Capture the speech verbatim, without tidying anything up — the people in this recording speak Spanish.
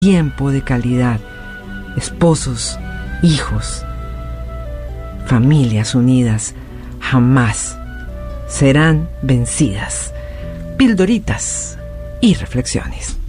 tiempo de calidad, esposos, hijos, familias unidas jamás serán vencidas. Pildoritas y reflexiones.